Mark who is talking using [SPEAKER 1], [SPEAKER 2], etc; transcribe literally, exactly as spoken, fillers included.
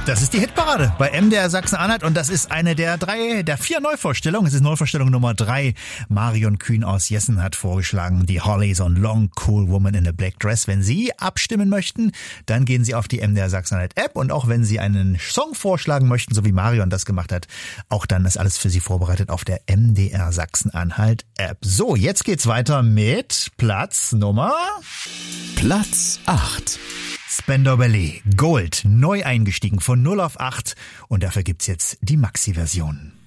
[SPEAKER 1] Das ist die Hitparade bei M D R Sachsen-Anhalt und das ist eine der drei, der vier Neuvorstellungen. Es ist Neuvorstellung Nummer drei. Marion Kühn aus Jessen hat vorgeschlagen, die Hollies und Long Cool Woman in a Black Dress. Wenn Sie abstimmen möchten, dann gehen Sie auf die M D R Sachsen-Anhalt App und auch wenn Sie einen Song vorschlagen möchten, so wie Marion das gemacht hat, auch dann ist alles für Sie vorbereitet auf der M D R Sachsen-Anhalt App. So, jetzt geht's weiter mit Platz Nummer...
[SPEAKER 2] Platz acht.
[SPEAKER 1] Spandau Ballet, Gold, neu eingestiegen von null auf acht und dafür gibt's jetzt die Maxi-Version.